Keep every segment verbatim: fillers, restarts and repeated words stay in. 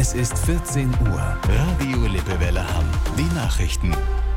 Es ist vierzehn Uhr. Radio Lippewelle Hamm. Die Nachrichten.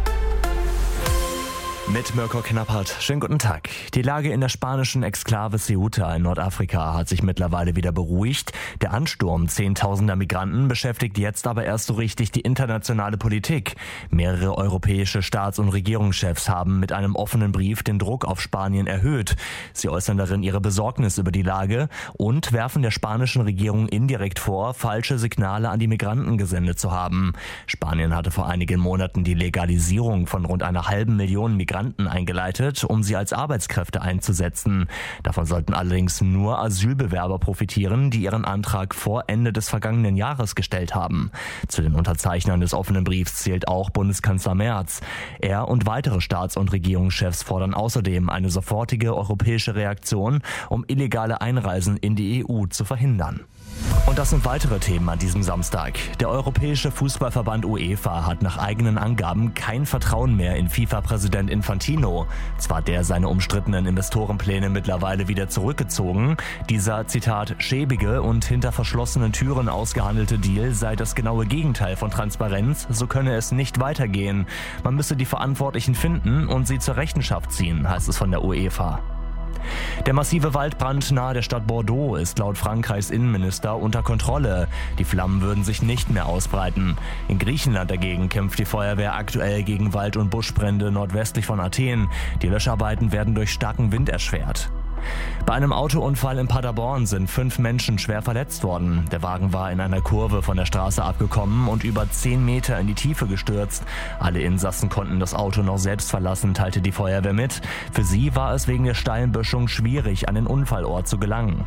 Mit Mirko Knappert. Schönen guten Tag. Die Lage in der spanischen Exklave Ceuta in Nordafrika hat sich mittlerweile wieder beruhigt. Der Ansturm zehntausender Migranten beschäftigt jetzt aber erst so richtig die internationale Politik. Mehrere europäische Staats- und Regierungschefs haben mit einem offenen Brief den Druck auf Spanien erhöht. Sie äußern darin ihre Besorgnis über die Lage und werfen der spanischen Regierung indirekt vor, falsche Signale an die Migranten gesendet zu haben. Spanien hatte vor einigen Monaten die Legalisierung von rund einer halben Million Migranten eingeleitet, um sie als Arbeitskräfte einzusetzen. Davon sollten allerdings nur Asylbewerber profitieren, die ihren Antrag vor Ende des vergangenen Jahres gestellt haben. Zu den Unterzeichnern des offenen Briefs zählt auch Bundeskanzler Merz. Er und weitere Staats- und Regierungschefs fordern außerdem eine sofortige europäische Reaktion, um illegale Einreisen in die E U zu verhindern. Und das sind weitere Themen an diesem Samstag. Der Europäische Fußballverband UEFA hat nach eigenen Angaben kein Vertrauen mehr in FIFA-Präsident Infantino. Zwar hat der seine umstrittenen Investorenpläne mittlerweile wieder zurückgezogen. Dieser, Zitat, schäbige und hinter verschlossenen Türen ausgehandelte Deal sei das genaue Gegenteil von Transparenz, so könne es nicht weitergehen. Man müsse die Verantwortlichen finden und sie zur Rechenschaft ziehen, heißt es von der UEFA. Der massive Waldbrand nahe der Stadt Bordeaux ist laut Frankreichs Innenminister unter Kontrolle. Die Flammen würden sich nicht mehr ausbreiten. In Griechenland dagegen kämpft die Feuerwehr aktuell gegen Wald- und Buschbrände nordwestlich von Athen. Die Löscharbeiten werden durch starken Wind erschwert. Bei einem Autounfall in Paderborn sind fünf Menschen schwer verletzt worden. Der Wagen war in einer Kurve von der Straße abgekommen und über zehn Meter in die Tiefe gestürzt. Alle Insassen konnten das Auto noch selbst verlassen, teilte die Feuerwehr mit. Für sie war es wegen der steilen Böschung schwierig, an den Unfallort zu gelangen.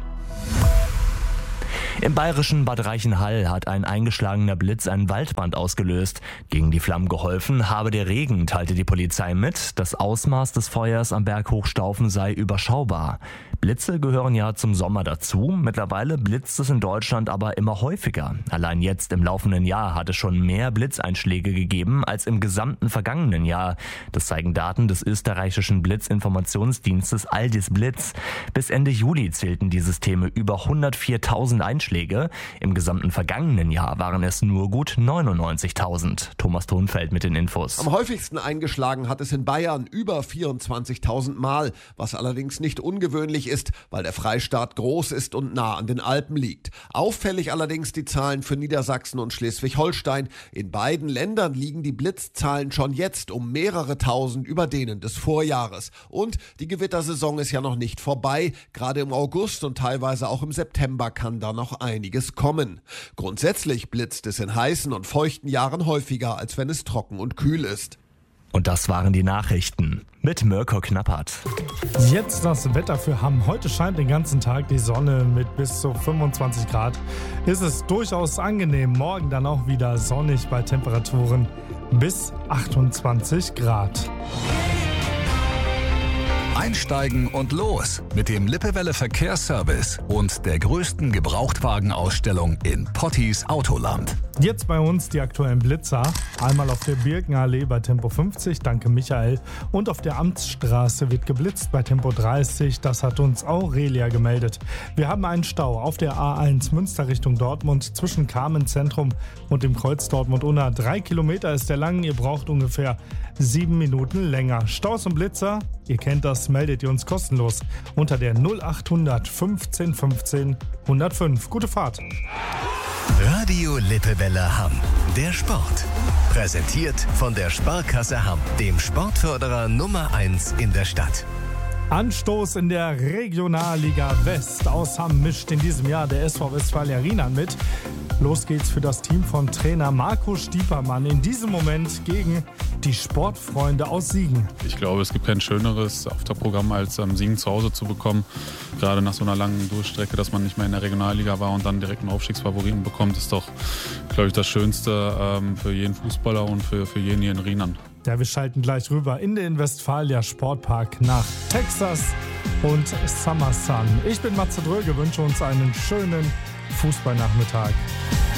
Im bayerischen Bad Reichenhall hat ein eingeschlagener Blitz einen Waldbrand ausgelöst. Gegen die Flammen geholfen habe der Regen, teilte die Polizei mit. Das Ausmaß des Feuers am Berg Hochstaufen sei überschaubar. Blitze gehören ja zum Sommer dazu. Mittlerweile blitzt es in Deutschland aber immer häufiger. Allein jetzt im laufenden Jahr hat es schon mehr Blitzeinschläge gegeben als im gesamten vergangenen Jahr. Das zeigen Daten des österreichischen Blitzinformationsdienstes Aldis Blitz. Bis Ende Juli zählten die Systeme über hundertviertausend Einschläge. Im gesamten vergangenen Jahr waren es nur gut neunundneunzigtausend. Thomas Thunfeld mit den Infos. Am häufigsten eingeschlagen hat es in Bayern über vierundzwanzigtausend Mal, was allerdings nicht ungewöhnlich ist, weil der Freistaat groß ist und nah an den Alpen liegt. Auffällig allerdings die Zahlen für Niedersachsen und Schleswig-Holstein. In beiden Ländern liegen die Blitzzahlen schon jetzt um mehrere tausend über denen des Vorjahres. Und die Gewittersaison ist ja noch nicht vorbei. Gerade im August und teilweise auch im September kann da noch einiges kommen. Grundsätzlich blitzt es in heißen und feuchten Jahren häufiger, als wenn es trocken und kühl ist. Und das waren die Nachrichten mit Mirko Knappert. Jetzt das Wetter für Hamm. Heute scheint den ganzen Tag die Sonne mit bis zu fünfundzwanzig Grad. Ist es durchaus angenehm. Morgen dann auch wieder sonnig bei Temperaturen bis achtundzwanzig Grad. Einsteigen und los mit dem Lippewelle Verkehrsservice und der größten Gebrauchtwagenausstellung in Pottis Autoland. Jetzt bei uns die aktuellen Blitzer. Einmal auf der Birkenallee bei Tempo fünfzig, danke Michael. Und auf der Amtsstraße wird geblitzt bei Tempo dreißig, das hat uns Aurelia gemeldet. Wir haben einen Stau auf der A eins Münster Richtung Dortmund zwischen Carmen-Zentrum und dem Kreuz Dortmund-Unna. Drei Kilometer ist der lang, ihr braucht ungefähr sieben Minuten länger. Staus und Blitzer, ihr kennt das, meldet ihr uns kostenlos unter der null achthundert fünfzehn fünfzehn hundertfünf. Gute Fahrt. Radio Lippewelle Hamm. Der Sport. Präsentiert von der Sparkasse Hamm, dem Sportförderer Nummer eins in der Stadt. Anstoß in der Regionalliga West. Aus Hamm mischt in diesem Jahr der S V Westfalia Rienan mit. Los geht's für das Team von Trainer Marco Stiepermann in diesem Moment gegen die Sportfreunde aus Siegen. Ich glaube, es gibt kein schöneres auf der Programm, als ähm, Siegen zu Hause zu bekommen. Gerade nach so einer langen Durchstrecke, dass man nicht mehr in der Regionalliga war und dann direkt einen Aufstiegsfavoriten bekommt, ist doch, glaube ich, das Schönste ähm, für jeden Fußballer und für, für jeden hier in Rienan. Ja, wir schalten gleich rüber in den Westfalia Sportpark nach Texas und Summer Sun. Ich bin Matze Dröge, wünsche uns einen schönen Fußballnachmittag.